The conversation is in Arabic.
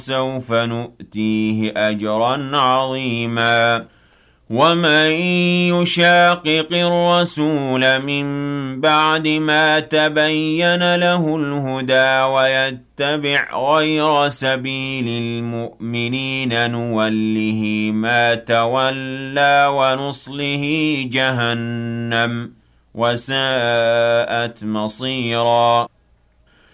سوف نؤتيه أجرا عظيما ومن يشاقق الرسول من بعد ما تبين له الهدى ويتبع غير سبيل المؤمنين نوله ما تولى ونصله جهنم وساءت مصيرا